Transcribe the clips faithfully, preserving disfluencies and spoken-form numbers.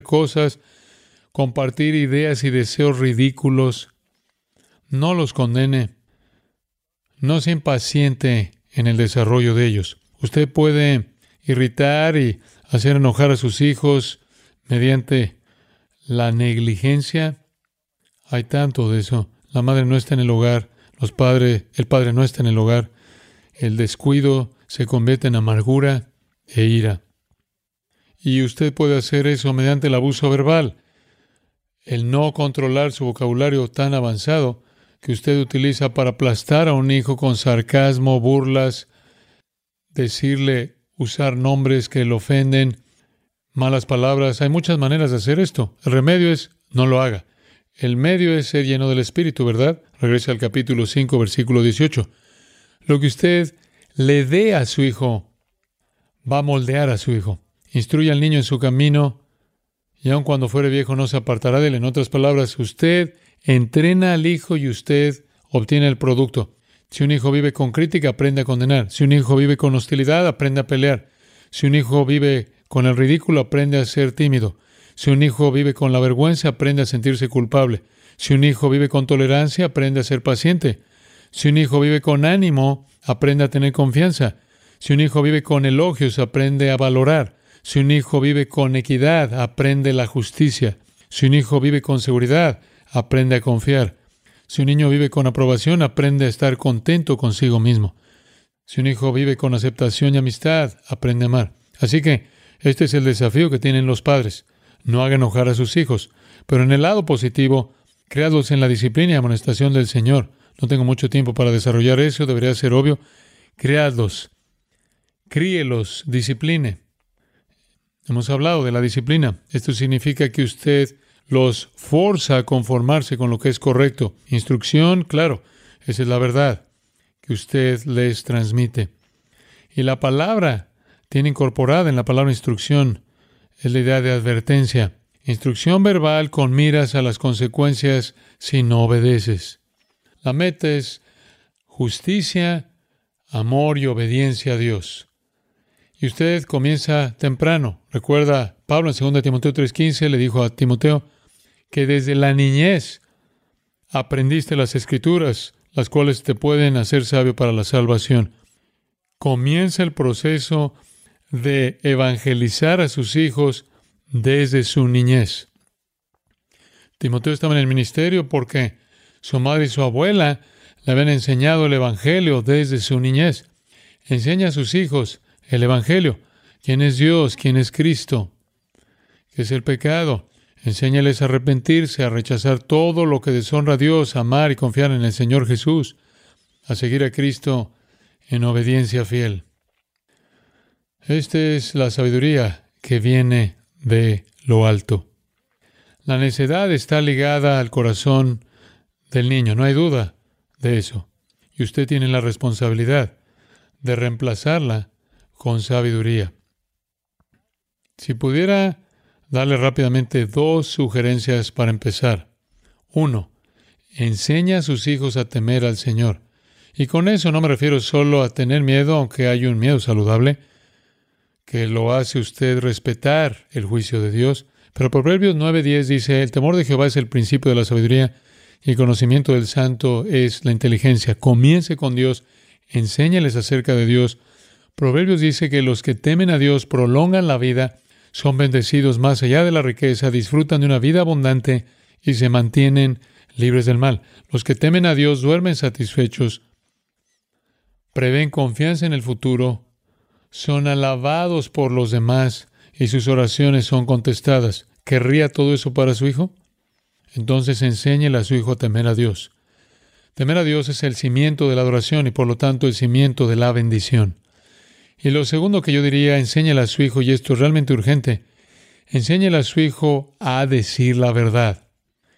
cosas, compartir ideas y deseos ridículos. No los condene. No sea impaciente en el desarrollo de ellos. Usted puede irritar y hacer enojar a sus hijos mediante la negligencia. Hay tanto de eso. La madre no está en el hogar, los padres, el padre no está en el hogar. El descuido se convierte en amargura e ira. Y usted puede hacer eso mediante el abuso verbal. El no controlar su vocabulario tan avanzado que usted utiliza para aplastar a un hijo con sarcasmo, burlas, decirle, usar nombres que le ofenden, malas palabras. Hay muchas maneras de hacer esto. El remedio es no lo haga. El medio es ser lleno del Espíritu, ¿verdad? Regresa al capítulo cinco, versículo dieciocho. Lo que usted le dé a su hijo va a moldear a su hijo. Instruye al niño en su camino y aun cuando fuere viejo no se apartará de él. En otras palabras, usted entrena al hijo y usted obtiene el producto. Si un hijo vive con crítica, aprende a condenar. Si un hijo vive con hostilidad, aprende a pelear. Si un hijo vive con el ridículo, aprende a ser tímido. Si un hijo vive con la vergüenza, aprende a sentirse culpable. Si un hijo vive con tolerancia, aprende a ser paciente. Si un hijo vive con ánimo, aprende a tener confianza. Si un hijo vive con elogios, aprende a valorar. Si un hijo vive con equidad, aprende la justicia. Si un hijo vive con seguridad, aprende a confiar. Si un niño vive con aprobación, aprende a estar contento consigo mismo. Si un hijo vive con aceptación y amistad, aprende a amar. Así que este es el desafío que tienen los padres. No haga enojar a sus hijos, pero en el lado positivo, créalos en la disciplina y amonestación del Señor. No tengo mucho tiempo para desarrollar eso, debería ser obvio. Créalos, críelos, discipline. Hemos hablado de la disciplina. Esto significa que usted los forza a conformarse con lo que es correcto. Instrucción, claro, esa es la verdad que usted les transmite. Y la palabra tiene incorporada en la palabra instrucción es la idea de advertencia. Instrucción verbal con miras a las consecuencias si no obedeces. La meta es justicia, amor y obediencia a Dios. Y usted comienza temprano. Recuerda, Pablo en segunda Timoteo tres quince le dijo a Timoteo que desde la niñez aprendiste las Escrituras, las cuales te pueden hacer sabio para la salvación. Comienza el proceso de evangelizar a sus hijos desde su niñez. Timoteo estaba en el ministerio porque su madre y su abuela le habían enseñado el Evangelio desde su niñez. Enseña a sus hijos el Evangelio. ¿Quién es Dios? ¿Quién es Cristo? ¿Qué es el pecado? Enséñales a arrepentirse, a rechazar todo lo que deshonra a Dios, a amar y confiar en el Señor Jesús, a seguir a Cristo en obediencia fiel. Esta es la sabiduría que viene de lo alto. La necedad está ligada al corazón del niño, no hay duda de eso. Y usted tiene la responsabilidad de reemplazarla con sabiduría. Si pudiera darle rápidamente dos sugerencias para empezar. Uno, enseña a sus hijos a temer al Señor. Y con eso no me refiero solo a tener miedo, aunque hay un miedo saludable, que lo hace usted respetar el juicio de Dios. Pero Proverbios nueve diez dice, el temor de Jehová es el principio de la sabiduría y el conocimiento del santo es la inteligencia. Comience con Dios, enséñales acerca de Dios. Proverbios dice que los que temen a Dios prolongan la vida, son bendecidos más allá de la riqueza, disfrutan de una vida abundante y se mantienen libres del mal. Los que temen a Dios duermen satisfechos, prevén confianza en el futuro, son alabados por los demás y sus oraciones son contestadas. ¿Querría todo eso para su hijo? Entonces enséñele a su hijo a temer a Dios. Temer a Dios es el cimiento de la adoración y por lo tanto el cimiento de la bendición. Y lo segundo que yo diría, enséñele a su hijo, y esto es realmente urgente, enséñele a su hijo a decir la verdad.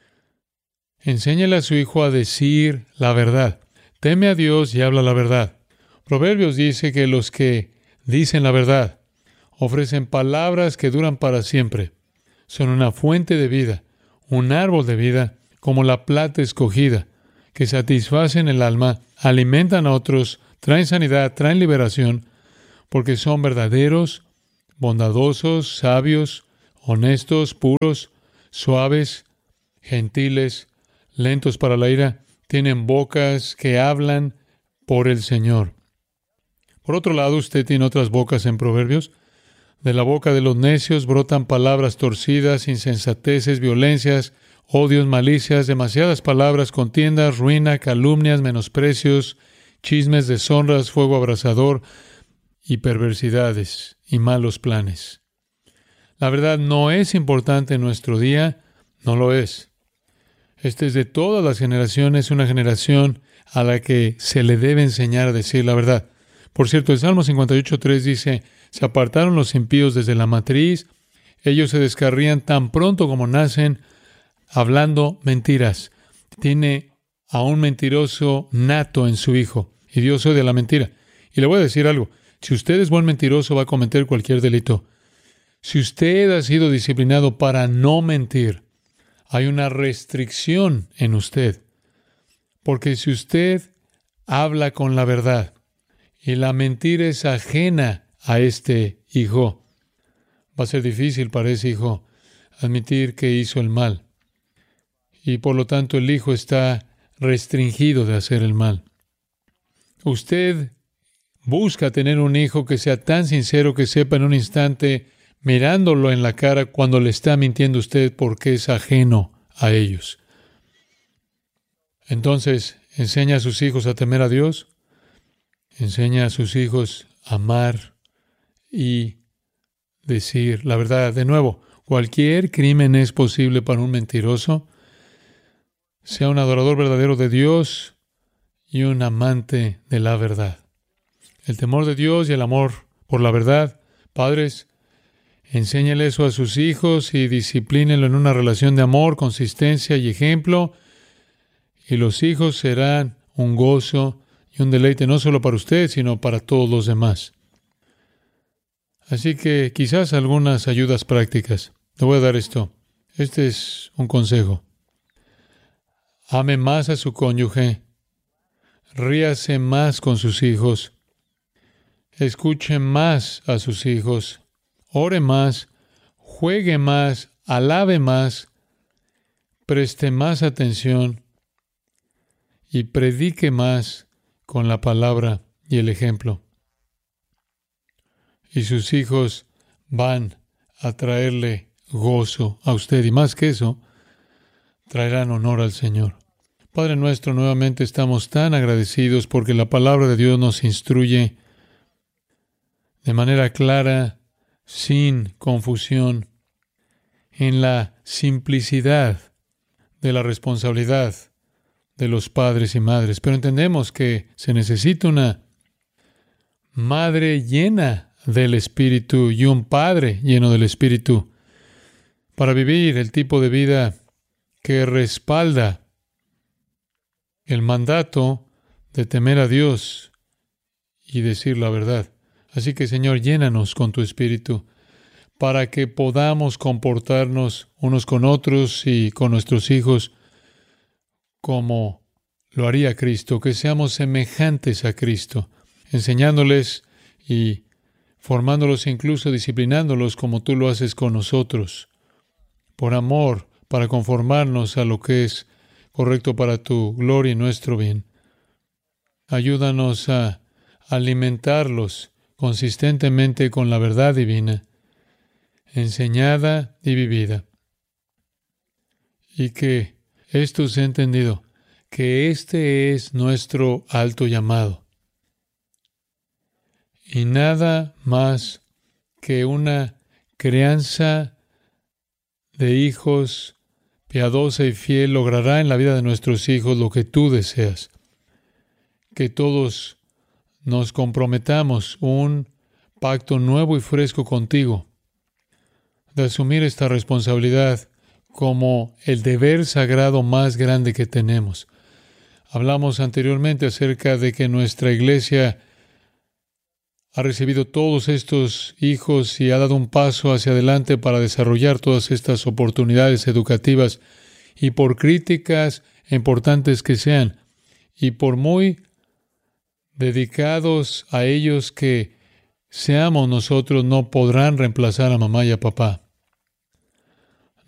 Enséñele a su hijo a decir la verdad. Teme a Dios y habla la verdad. Proverbios dice que los que dicen la verdad ofrecen palabras que duran para siempre. Son una fuente de vida, un árbol de vida, como la plata escogida, que satisfacen el alma, alimentan a otros, traen sanidad, traen liberación, porque son verdaderos, bondadosos, sabios, honestos, puros, suaves, gentiles, lentos para la ira, tienen bocas que hablan por el Señor. Por otro lado, usted tiene otras bocas en Proverbios. De la boca de los necios brotan palabras torcidas, insensateces, violencias, odios, malicias, demasiadas palabras, contiendas, ruina, calumnias, menosprecios, chismes, deshonras, fuego abrasador y perversidades y malos planes. La verdad no es importante en nuestro día, no lo es. Este es de todas las generaciones una generación a la que se le debe enseñar a decir la verdad. Por cierto, el Salmo cincuenta y ocho tres dice, se apartaron los impíos desde la matriz, ellos se descarrían tan pronto como nacen, hablando mentiras. Tiene a un mentiroso nato en su hijo, y Dios odia la mentira. Y le voy a decir algo, si usted es buen mentiroso va a cometer cualquier delito. Si usted ha sido disciplinado para no mentir, hay una restricción en usted. Porque si usted habla con la verdad y la mentira es ajena a este hijo, va a ser difícil para ese hijo admitir que hizo el mal. Y por lo tanto el hijo está restringido de hacer el mal. Usted busca tener un hijo que sea tan sincero que sepa en un instante, mirándolo en la cara, cuando le está mintiendo usted porque es ajeno a ellos. Entonces, enseña a sus hijos a temer a Dios, enseña a sus hijos a amar y decir la verdad. De nuevo, cualquier crimen es posible para un mentiroso, sea un adorador verdadero de Dios y un amante de la verdad. El temor de Dios y el amor por la verdad. Padres, enséñale eso a sus hijos y disciplínenlo en una relación de amor, consistencia y ejemplo. Y los hijos serán un gozo y un deleite no solo para usted, sino para todos los demás. Así que quizás algunas ayudas prácticas. Le voy a dar esto. Este es un consejo. Ame más a su cónyuge. Ríase más con sus hijos. Escuche más a sus hijos. Ore más. Juegue más. Alabe más. Preste más atención. Y predique más con la palabra y el ejemplo. Y sus hijos van a traerle gozo a usted. Y más que eso, traerán honor al Señor. Padre nuestro, nuevamente estamos tan agradecidos porque la palabra de Dios nos instruye de manera clara, sin confusión, en la simplicidad de la responsabilidad de los padres y madres. Pero entendemos que se necesita una madre llena del Espíritu y un padre lleno del Espíritu para vivir el tipo de vida que respalda el mandato de temer a Dios y decir la verdad. Así que, Señor, llénanos con tu Espíritu para que podamos comportarnos unos con otros y con nuestros hijos como lo haría Cristo, que seamos semejantes a Cristo, enseñándoles y formándolos, incluso disciplinándolos como tú lo haces con nosotros, por amor, para conformarnos a lo que es correcto para tu gloria y nuestro bien. Ayúdanos a alimentarlos consistentemente con la verdad divina, enseñada y vivida. Y que esto sea entendido, que este es nuestro alto llamado. Y nada más que una crianza de hijos piadosa y fiel logrará en la vida de nuestros hijos lo que tú deseas. Que todos nos comprometamos un pacto nuevo y fresco contigo, de asumir esta responsabilidad como el deber sagrado más grande que tenemos. Hablamos anteriormente acerca de que nuestra iglesia ha recibido todos estos hijos y ha dado un paso hacia adelante para desarrollar todas estas oportunidades educativas, y por críticas importantes que sean, y por muy dedicados a ellos que seamos nosotros, no podrán reemplazar a mamá y a papá.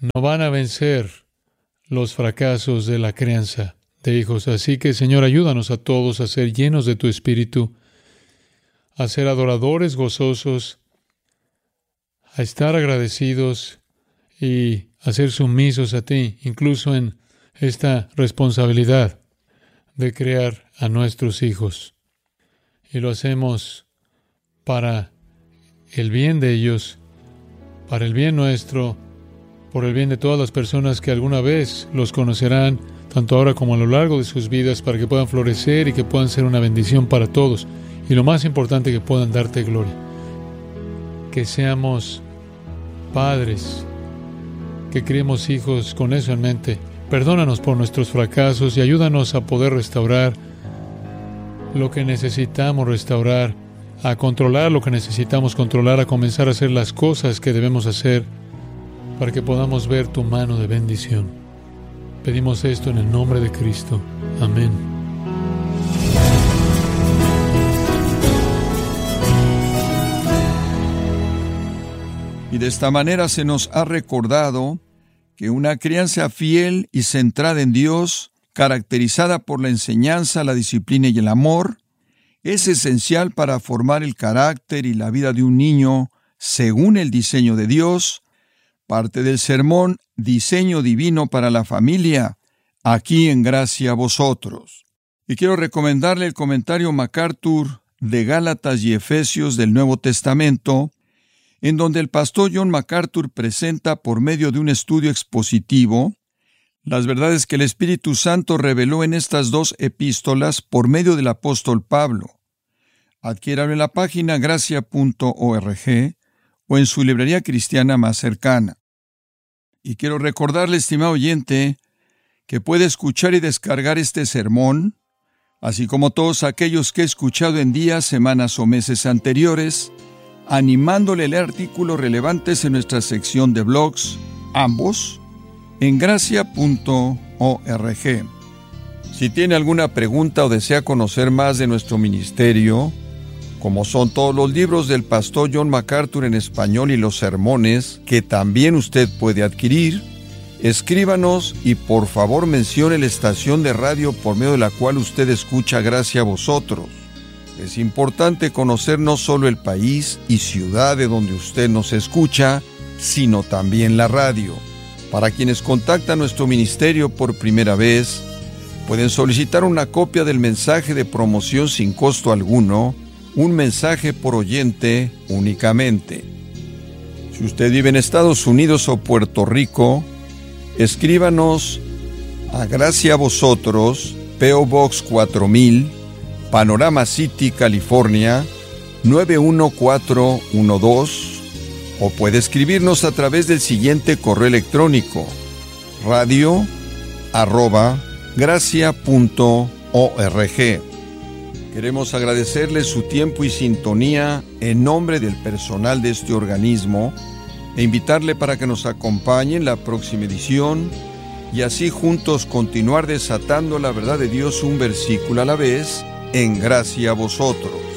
no van a vencer los fracasos de la crianza de hijos. Así que, Señor, ayúdanos a todos a ser llenos de tu Espíritu, a ser adoradores gozosos, a estar agradecidos y a ser sumisos a ti, incluso en esta responsabilidad de crear a nuestros hijos. Y lo hacemos para el bien de ellos, para el bien nuestro, por el bien de todas las personas que alguna vez los conocerán, tanto ahora como a lo largo de sus vidas, para que puedan florecer y que puedan ser una bendición para todos. Y lo más importante, que puedan darte gloria. Que seamos padres, que criemos hijos con eso en mente. Perdónanos por nuestros fracasos y ayúdanos a poder restaurar lo que necesitamos restaurar, a controlar lo que necesitamos controlar, a comenzar a hacer las cosas que debemos hacer para que podamos ver tu mano de bendición. Pedimos esto en el nombre de Cristo. Amén. Y de esta manera se nos ha recordado que una crianza fiel y centrada en Dios, caracterizada por la enseñanza, la disciplina y el amor, es esencial para formar el carácter y la vida de un niño según el diseño de Dios, parte del sermón Diseño Divino para la Familia, aquí en Gracia a Vosotros. Y quiero recomendarle el comentario MacArthur de Gálatas y Efesios del Nuevo Testamento, en donde el pastor John MacArthur presenta por medio de un estudio expositivo las verdades que el Espíritu Santo reveló en estas dos epístolas por medio del apóstol Pablo. Adquiéralo en la página gracia punto org o en su librería cristiana más cercana. Y quiero recordarle, estimado oyente, que puede escuchar y descargar este sermón, así como todos aquellos que he escuchado en días, semanas o meses anteriores, animándole a leer artículos relevantes en nuestra sección de blogs, ambos, en gracia punto org. Si tiene alguna pregunta o desea conocer más de nuestro ministerio, como son todos los libros del pastor John MacArthur en español y los sermones que también usted puede adquirir, escríbanos y por favor mencione la estación de radio por medio de la cual usted escucha Gracia a Vosotros. Es importante conocer no solo el país y ciudad de donde usted nos escucha, sino también la radio. Para quienes contactan nuestro ministerio por primera vez, pueden solicitar una copia del mensaje de promoción sin costo alguno, un mensaje por oyente únicamente. Si usted vive en Estados Unidos o Puerto Rico, escríbanos a Gracia a Vosotros, P O Box cuatro mil, Panorama City, California, nueve uno cuatro uno dos, o puede escribirnos a través del siguiente correo electrónico, radio arroba gracia punto org. Queremos agradecerle su tiempo y sintonía en nombre del personal de este organismo e invitarle para que nos acompañe en la próxima edición y así juntos continuar desatando la verdad de Dios un versículo a la vez en Gracia a Vosotros.